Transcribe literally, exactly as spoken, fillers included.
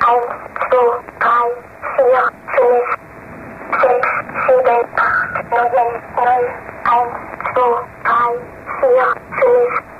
eins, zwei, drei, vier, fünf, sechs, sieben, acht, neun, neun, eins, zwei, drei, vier, fünf,